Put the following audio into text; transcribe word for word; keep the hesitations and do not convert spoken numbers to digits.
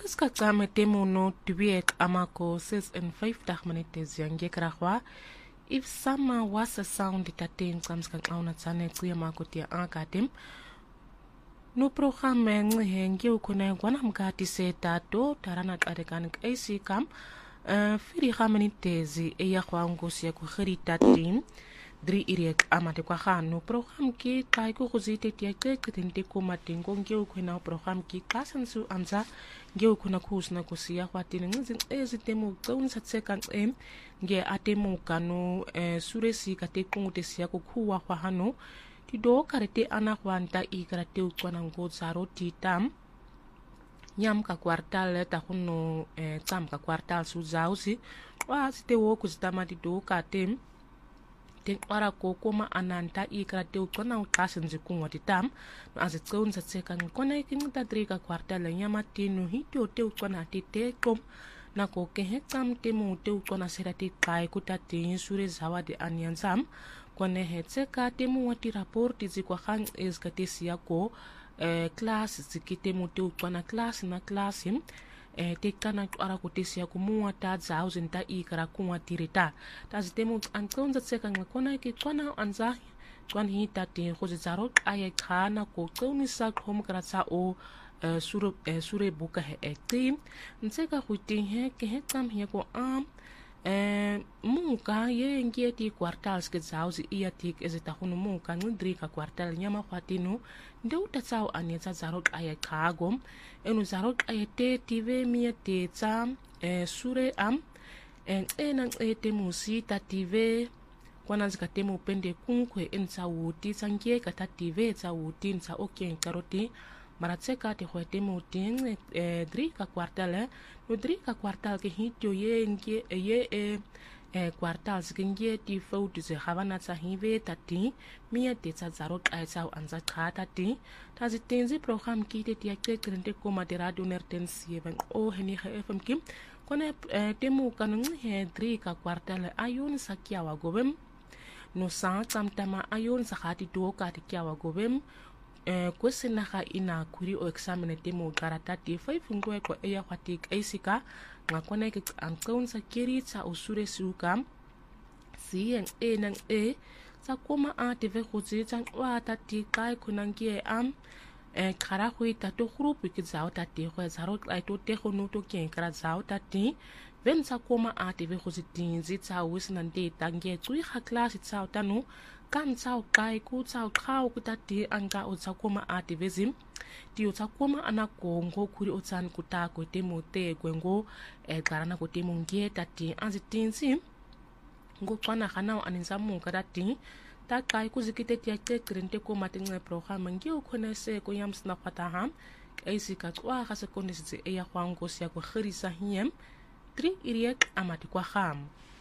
Ska kame temu no tubiek amako six and five dag minutes yange krachwa. If sama was a sound itating comes kan auna tsane tsuya mako tia akatim. No programme ngenge ukuna gwana mkati se tato tarana adekan AC kam. Firi gaminitezi eya kwango siya ku geritatin. Drie irek amate kwa gaan no program ki kai ko kuzite tia ke tente ko matingo ngeu kuna program ki kasan su anza ngeu kuna kusna kusia kwatin ngizin ezitemu tsaun satsekan em nge atemu kanu suresi kate kungu sia ko kuwa kwa hano ti do karete ana kwanta i karate ukwana ngo zaro titam nyam ka kwartal ta kuno tam ka kwartal su zausi wa site wo kuzitama ti do katem ten ora ko koma ananta i krate ukona ukasen zikungwa titam no azitsun satseka ngkona ikin ta drika kwartala nyama tinu hito te ukona tite kom na ko ke hetsam te mu te ukona serati kai kutate sure zawadi anyansam kone hetseka te mu wati rapporti zikwa khang is katesia ko eh class zikite mu te ukona class na classim eh te kana ara kutesia kumua ta thousand ta ikara kumwa tirita ta zitemu ankonza tseka ngakona ke kwana anza kwan hita te khoze zaro aya khana ko tsoni sa khom kratsa o suru sure buka he etim ntseka khuti he ke he tsam he ko am eh muka ye ngieti quartals ke zauzi iya tik ezita khunu muka ngidrika quartal nyama khatinu ndeu tatsao anetsa zaro aya khagom enu zaro aya te tive mia te tsam eh sure am en ena ete musita tive kwana zikatemu pende kunkwe ensa wuti sangie kata tive tsa wuti nsa okyen karoti maratseka te khwetemu ting eh drika quartal no drika quartal ke hityo ye ngie ye e eh quartal skingie ti fout ze havana tsa hive tati mia te tsa zaro aya tsa anza khata ti tazi tenzi program ki te tia krente ko radio nertensie ben o heni fm kim kone temu kanung he drika quartal ayun sakiawa gobem no sa tsamtama ayun sakati do ka ti kiawa gobem eh kwesena ga ina kuri o examine temu karata ti five ngwe ko eya khati aisika ngakona ke ankon sa kiri tsa usure sukam si en e nang e sa koma a te ve khotsi tsang wa ta ti kai kunangie am eh khara khoi ta to group ke zao ta te go zaro ai to te go no to ke kra zao ta ti ven sa koma a te ve khotsi tinzi tsa wisnan te tangie tsui kha class tsa ta no kan tsao kai ku tsao khao ku ta ti anga o tsa koma a te vezim ti o tsa koma ana kongo kuri o tsan ku ta ko te mo te gwengo e karana ko te mo ngie ta ti anzi tinzi ngo tswana kana aninza mo ka ti ta kai ku zikite ti ake krente ko matinga program ngi o khone se ko yam sna khata ham kaisi ka tswa ga se konisi e ya kwango sia ko khirisa hiem tri iriek amati kwa kham